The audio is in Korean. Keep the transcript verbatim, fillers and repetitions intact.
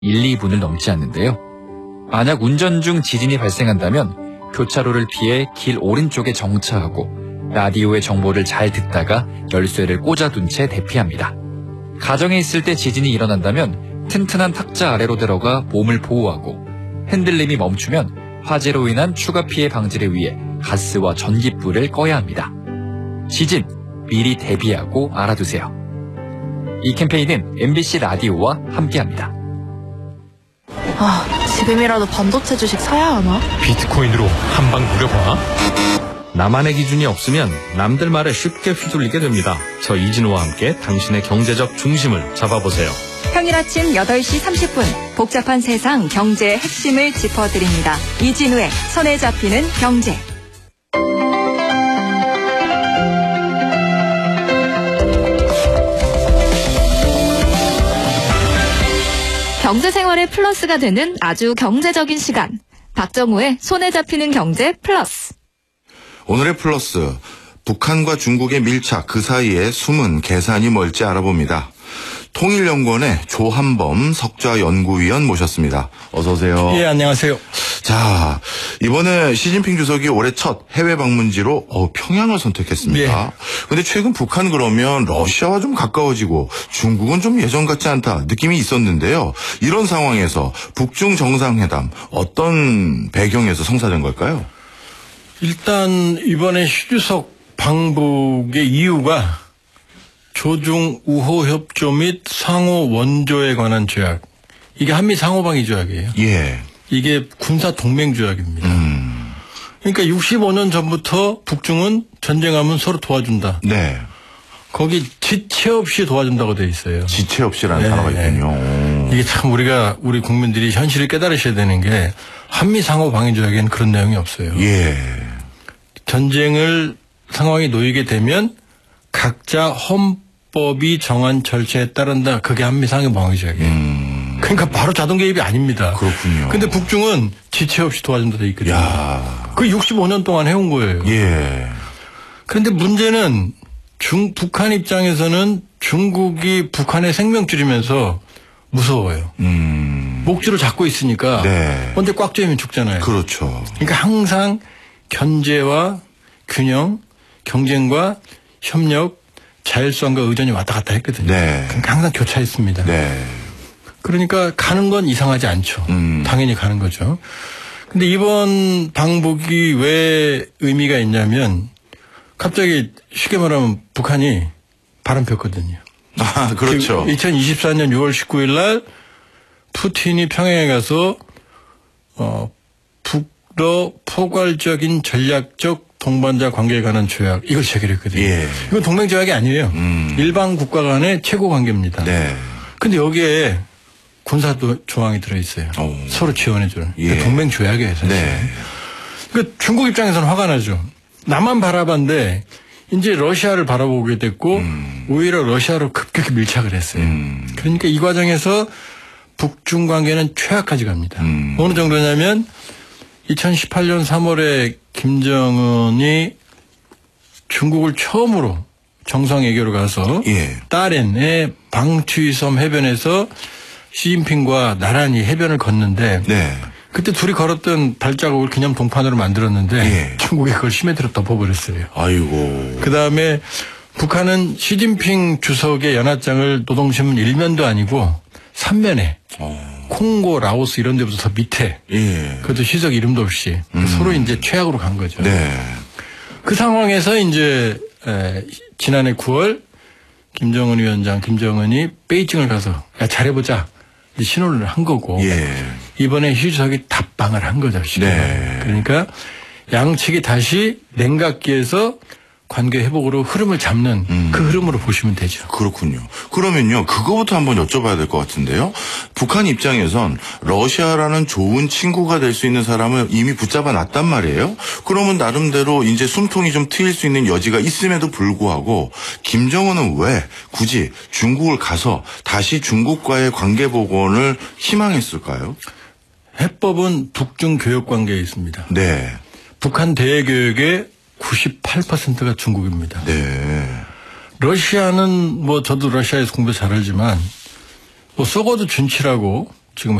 일, 이 분을 넘지 않는데요. 만약 운전 중 지진이 발생한다면 교차로를 피해 길 오른쪽에 정차하고 라디오의 정보를 잘 듣다가 열쇠를 꽂아둔 채 대피합니다. 가정에 있을 때 지진이 일어난다면 튼튼한 탁자 아래로 들어가 몸을 보호하고 흔들림이 멈추면 화재로 인한 추가 피해 방지를 위해 가스와 전기불을 꺼야 합니다. 지진, 미리 대비하고 알아두세요. 이 캠페인은 엠비씨 라디오와 함께합니다. 아, 지금이라도 반도체 주식 사야 하나? 비트코인으로 한 방 노려봐. 나만의 기준이 없으면 남들 말에 쉽게 휘둘리게 됩니다. 저 이진우와 함께 당신의 경제적 중심을 잡아보세요. 평일 아침 여덟 시 삼십 분 복잡한 세상 경제의 핵심을 짚어드립니다. 이진우의 손에 잡히는 경제. 경제생활의 플러스가 되는 아주 경제적인 시간. 박정우의 손에 잡히는 경제 플러스. 오늘의 플러스, 북한과 중국의 밀착, 그 사이에 숨은 계산이 뭘지 알아봅니다. 통일연구원의 조한범 석좌연구위원 모셨습니다. 어서 오세요. 예, 안녕하세요. 자, 이번에 시진핑 주석이 올해 첫 해외 방문지로 어, 평양을 선택했습니다. 그런데 예. 최근 북한 그러면 러시아와 좀 가까워지고 중국은 좀 예전 같지 않다 느낌이 있었는데요. 이런 상황에서 북중 정상회담 어떤 배경에서 성사된 걸까요? 일단 이번에 시 주석 방북의 이유가 조중 우호 협조 및 상호 원조에 관한 조약. 이게 한미 상호방위 조약이에요. 예. 이게 군사 동맹 조약입니다. 음. 그러니까 육십오 년 전부터 북중은 전쟁하면 서로 도와준다. 네. 거기 지체 없이 도와준다고 돼 있어요. 지체 없이라는 네. 단어가 있군요. 이게 참 우리가 우리 국민들이 현실을 깨달으셔야 되는 게 한미 상호방위 조약에는 그런 내용이 없어요. 예. 전쟁을 상황이 놓이게 되면 각자 헌법이 정한 절차에 따른다. 그게 한미 상호방위 조약이에요. 음. 그러니까 바로 자동 개입이 아닙니다. 그렇군요. 근데 북중은 지체 없이 도와준다 돼 있거든요. 야. 그 육십오 년 동안 해온 거예요. 예. 그런데 문제는 중 북한 입장에서는 중국이 북한의 생명줄이면서 무서워요. 음. 목줄을 잡고 있으니까 네. 언제 꽉 조이면 죽잖아요. 그렇죠. 그러니까 항상 견제와 균형, 경쟁과 협력, 자율성과 의존이 왔다 갔다 했거든요. 네. 그러니까 항상 교차했습니다. 네. 그러니까 가는 건 이상하지 않죠. 음. 당연히 가는 거죠. 근데 이번 방북이 왜 의미가 있냐면 갑자기 쉽게 말하면 북한이 바람 폈거든요. 아, 그렇죠. 이천이십사 년 유월 십구일 날 푸틴이 평양에 가서 어, 북러 포괄적인 전략적 동반자 관계에 관한 조약 이걸 체결했거든요. 예. 이건 동맹 조약이 아니에요. 음. 일반 국가 간의 최고 관계입니다. 네. 근데 여기에 군사 조항이 들어있어요. 오. 서로 지원해주는. 예. 그러니까 동맹 조약이에요, 사실. 네. 그러니까 중국 입장에서는 화가 나죠. 나만 바라봤는데 이제 러시아를 바라보게 됐고 음. 오히려 러시아로 급격히 밀착을 했어요. 음. 그러니까 이 과정에서 북중 관계는 최악까지 갑니다. 음. 어느 정도냐면 이천십팔 년 삼월에 김정은이 중국을 처음으로 정상외교로 가서 예. 따렌의 방추이섬 해변에서 시진핑과 나란히 해변을 걷는데 네. 그때 둘이 걸었던 발자국을 기념 동판으로 만들었는데 예. 중국이 그걸 시멘트로 덮어버렸어요. 아이고. 그다음에 북한은 시진핑 주석의 연하장을 노동신문 일면도 아니고 삼면에 어. 콩고, 라오스 이런 데부터 더 밑에 예. 그것도 시적 이름도 없이 음. 서로 이제 최악으로 간 거죠. 네. 그 상황에서 이제 에, 지난해 구월 김정은 위원장 김정은이 베이징을 가서 야, 잘해보자 이제 신호를 한 거고 예. 이번에 시 주석이 답방을 한 거죠. 네. 그러니까 양측이 다시 냉각기에서 관계 회복으로 흐름을 잡는 음. 그 흐름으로 보시면 되죠. 그렇군요. 그러면요, 그거부터 한번 여쭤봐야 될 것 같은데요. 북한 입장에선 러시아라는 좋은 친구가 될 수 있는 사람을 이미 붙잡아 놨단 말이에요. 그러면 나름대로 이제 숨통이 좀 트일 수 있는 여지가 있음에도 불구하고 김정은은 왜 굳이 중국을 가서 다시 중국과의 관계 복원을 희망했을까요? 해법은 북중 교역 관계에 있습니다. 네. 북한 대외교역의 구십팔 퍼센트가 중국입니다. 네. 러시아는 뭐 저도 러시아에서 공부 잘 알지만 뭐 썩어도 준치라고